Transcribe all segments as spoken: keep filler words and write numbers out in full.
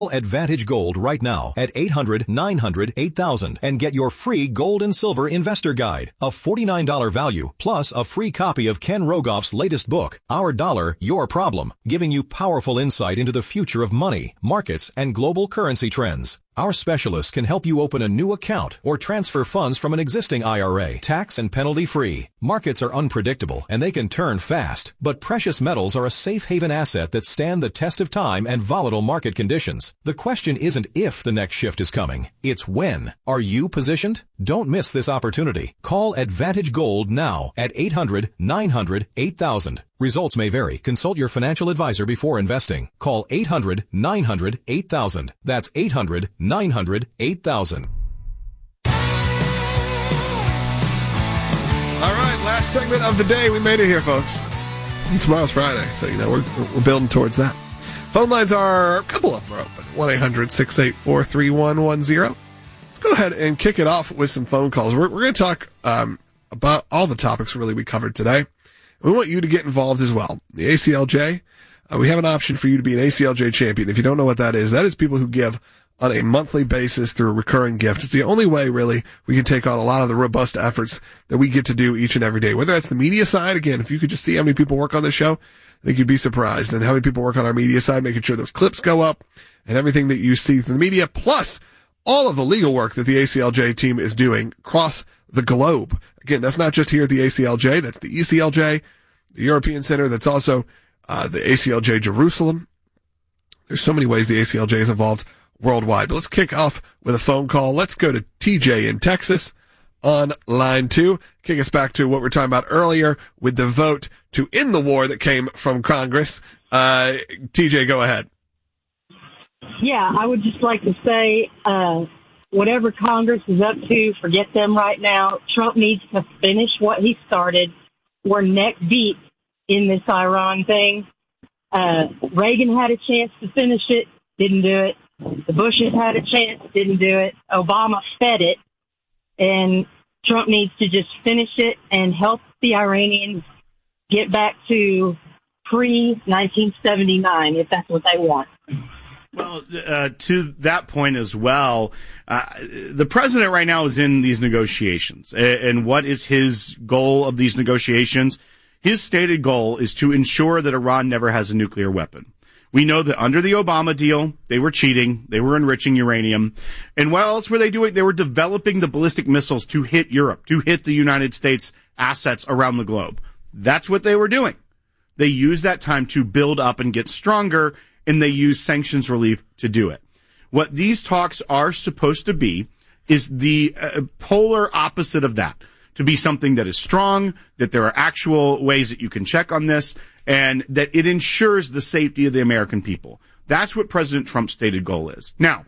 Advantage Gold right now at eight hundred, nine hundred, eight thousand and get your free gold and silver investor guide, a forty-nine dollars value, plus a free copy of Ken Rogoff's latest book, Our Dollar, Your Problem, giving you powerful insight into the future of money, markets, and global currency trends. Our specialists can help you open a new account or transfer funds from an existing I R A, tax and penalty free. Markets are unpredictable and they can turn fast, but precious metals are a safe haven asset that stand the test of time and volatile market conditions. The question isn't if the next shift is coming, it's when. Are you positioned? Don't miss this opportunity. Call Advantage Gold now at eight hundred, nine hundred, eight thousand. Results may vary. Consult your financial advisor before investing. Call eight hundred, nine hundred, eight thousand. That's eight hundred, nine hundred, eight thousand. All right, last segment of the day. We made it here, folks. And tomorrow's Friday, so, you know, we're, we're building towards that. Phone lines are, a couple of them are open. one eight hundred, six eight four, three one one zero. Let's go ahead and kick it off with some phone calls. We're, we're going to talk um, about all the topics, really, we covered today. We want you to get involved as well. The A C L J, uh, we have an option for you to be an A C L J champion. If you don't know what that is, that is people who give on a monthly basis through a recurring gift. It's the only way, really, we can take on a lot of the robust efforts that we get to do each and every day. Whether that's the media side, again, if you could just see how many people work on this show, I think you'd be surprised. And how many people work on our media side, making sure those clips go up and everything that you see through the media, plus all of the legal work that the A C L J team is doing across the globe. Again, that's not just here at the A C L J, that's the E C L J, the European Center, that's also uh, the A C L J Jerusalem. There's so many ways the A C L J is involved worldwide. But let's kick off with a phone call. Let's go to T J in Texas on line two. Kick us back to what we were talking about earlier with the vote to end the war that came from Congress. Uh, T J, go ahead. Yeah, I would just like to say, uh, whatever Congress is up to, forget them right now. Trump needs to finish what he started. We're neck deep in this Iran thing. Uh, Reagan had a chance to finish it, didn't do it. The Bushes had a chance, didn't do it. Obama fed it. And Trump needs to just finish it and help the Iranians get back to pre nineteen seventy-nine, if that's what they want. Well, uh, to that point as well, uh, the president right now is in these negotiations. And what is his goal of these negotiations? His stated goal is to ensure that Iran never has a nuclear weapon. We know that under the Obama deal, they were cheating. They were enriching uranium. And what else were they doing? They were developing the ballistic missiles to hit Europe, to hit the United States assets around the globe. That's what they were doing. They used that time to build up and get stronger, and they used sanctions relief to do it. What these talks are supposed to be is the uh, polar opposite of that, to be something that is strong, that there are actual ways that you can check on this, and that it ensures the safety of the American people. That's what President Trump's stated goal is. Now,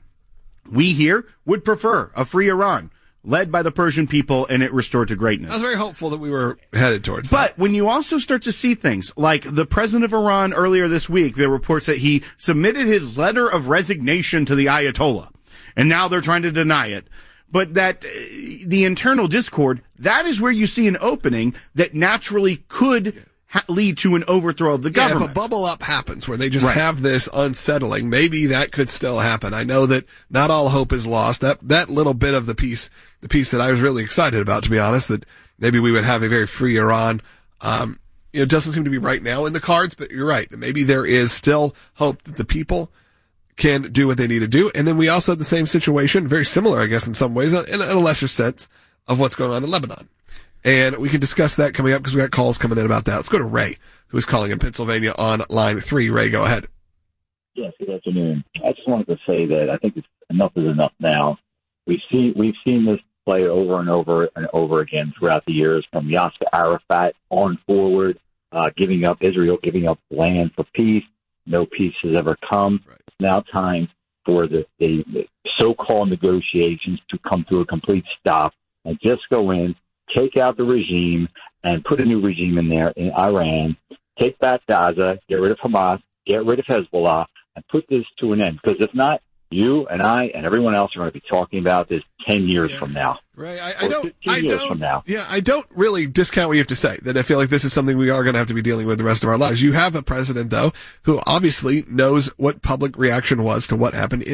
we here would prefer a free Iran, led by the Persian people, and it restored to greatness. I was very hopeful that we were headed towards but that. But when you also start to see things like the president of Iran earlier this week, there were reports that he submitted his letter of resignation to the Ayatollah, and now they're trying to deny it. But that uh, the internal discord, that is where you see an opening that naturally could ha- lead to an overthrow of the government. Yeah, if a bubble up happens where they just right. have this unsettling, maybe that could still happen. I know that not all hope is lost. That that little bit of the piece, the piece that I was really excited about, to be honest, that maybe we would have a very free Iran. Um, you know, it doesn't seem to be right now in the cards, but you're right. Maybe there is still hope that the people can do what they need to do. And then we also have the same situation, very similar, I guess, in some ways, in a lesser sense, of what's going on in Lebanon. And we can discuss that coming up because we got calls coming in about that. Let's go to Ray, who's calling in Pennsylvania on line three. Ray, go ahead. Yes, good afternoon. I just wanted to say that I think it's enough is enough now. We've seen, we've seen this play over and over and over again throughout the years, from Yasser Arafat on forward, uh, giving up Israel, giving up land for peace. No peace has ever come. Right. It's now time for the, the, the so-called negotiations to come to a complete stop and just go in, take out the regime and put a new regime in there in Iran, take back Gaza, get rid of Hamas, get rid of Hezbollah, and put this to an end. Because if not, you and I and everyone else are going to be talking about this ten years yeah. from now. Right. I, I don't, fifteen I years don't, from now. yeah, I don't really discount what you have to say, that I feel like this is something we are going to have to be dealing with the rest of our lives. You have a president, though, who obviously knows what public reaction was to what happened